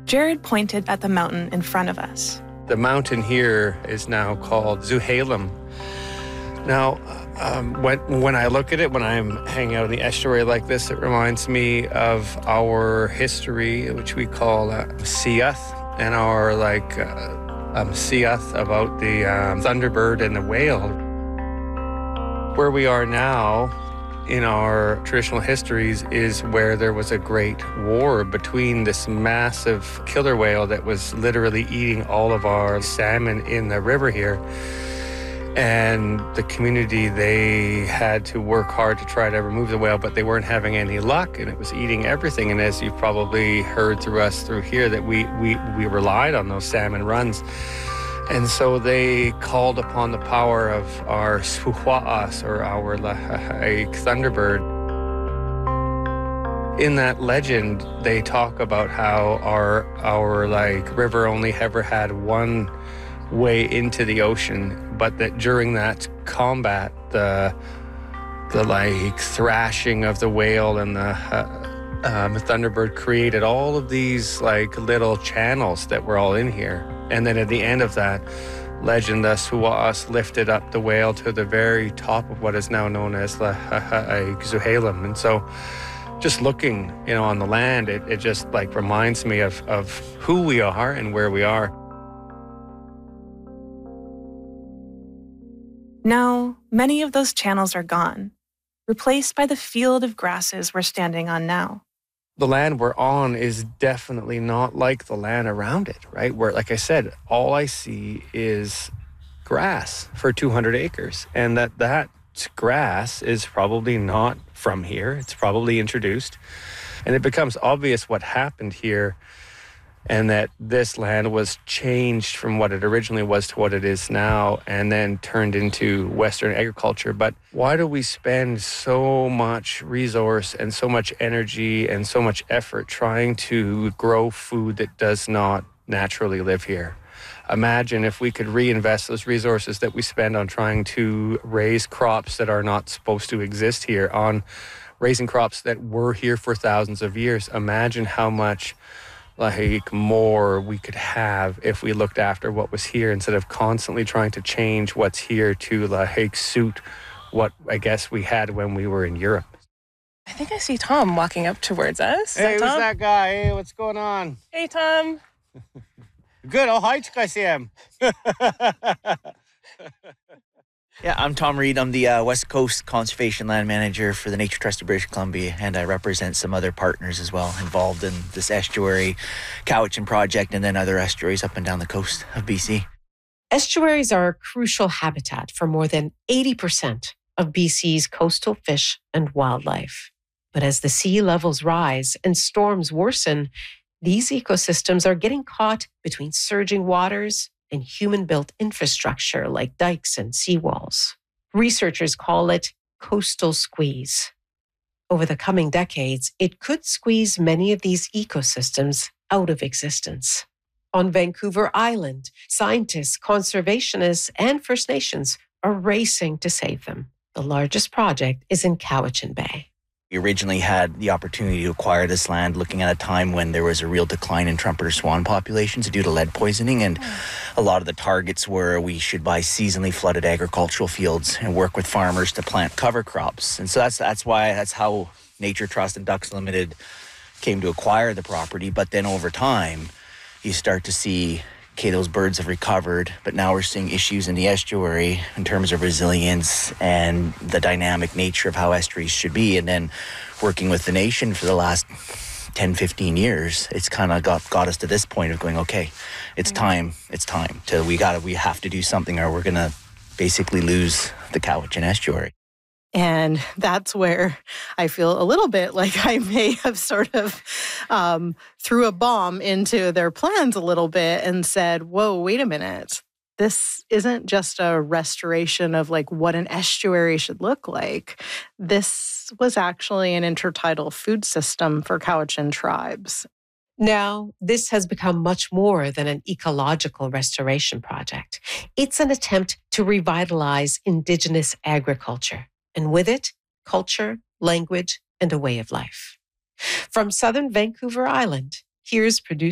Jared pointed at the mountain in front of us. The mountain here is now called Zuhalem. Now, when I look at it, when I'm hanging out in the estuary like this, it reminds me of our history, which we call Siath, and our Siath about the thunderbird and the whale. Where we are now in our traditional histories is where there was a great war between this massive killer whale that was literally eating all of our salmon in the river here. And the community, they had to work hard to try to remove the whale, but they weren't having any luck, and it was eating everything. And as you've probably heard through here, that we relied on those salmon runs. And so they called upon the power of our Suhua'as, or our thunderbird. In that legend, they talk about how our river only ever had one way into the ocean, but that during that combat, the thrashing of the whale and the thunderbird created all of these little channels that were all in here. And then at the end of that legend, the Suhua'as lifted up the whale to the very top of what is now known as the Zuhalem. And so just looking, on the land, it just reminds me of who we are and where we are. Now, many of those channels are gone, replaced by the field of grasses we're standing on now. The land we're on is definitely not like the land around it, right? Where, like I said, all I see is grass for 200 acres. And that grass is probably not from here. It's probably introduced. And it becomes obvious what happened here, and that this land was changed from what it originally was to what it is now, and then turned into Western agriculture. But why do we spend so much resource and so much energy and so much effort trying to grow food that does not naturally live here? Imagine if we could reinvest those resources that we spend on trying to raise crops that are not supposed to exist here, on raising crops that were here for thousands of years. Imagine how much more we could have if we looked after what was here, instead of constantly trying to change what's here to suit what I guess we had when we were in Europe. I think I see Tom walking up towards us. Hey, who's that guy? Hey, what's going on? Hey, Tom. Good. Oh, hi, Kasim. Yeah, I'm Tom Reed. I'm the West Coast Conservation Land Manager for the Nature Trust of British Columbia, and I represent some other partners as well involved in this estuary Cowichan project and then other estuaries up and down the coast of BC. Estuaries are a crucial habitat for more than 80% of BC's coastal fish and wildlife. But as the sea levels rise and storms worsen, these ecosystems are getting caught between surging waters and human-built infrastructure like dikes and seawalls. Researchers call it coastal squeeze. Over the coming decades, it could squeeze many of these ecosystems out of existence. On Vancouver Island, scientists, conservationists, and First Nations are racing to save them. The largest project is in Cowichan Bay. We originally had the opportunity to acquire this land looking at a time when there was a real decline in trumpeter swan populations due to lead poisoning, and a lot of the targets were we should buy seasonally flooded agricultural fields and work with farmers to plant cover crops. And so that's how Nature Trust and Ducks Limited came to acquire the property. But then over time, you start to see, okay, those birds have recovered, but now we're seeing issues in the estuary in terms of resilience and the dynamic nature of how estuaries should be. And then working with the nation for the last 10, 15 years, it's kind of got us to this point of going, okay, it's time. We have to do something or we're going to basically lose the Cowichan estuary. And that's where I feel a little bit like I may have sort of threw a bomb into their plans a little bit and said, whoa, wait a minute. This isn't just a restoration of what an estuary should look like. This was actually an intertidal food system for Cowichan tribes. Now, this has become much more than an ecological restoration project. It's an attempt to revitalize Indigenous agriculture, and with it, culture, language, and a way of life. From southern Vancouver Island, here's producer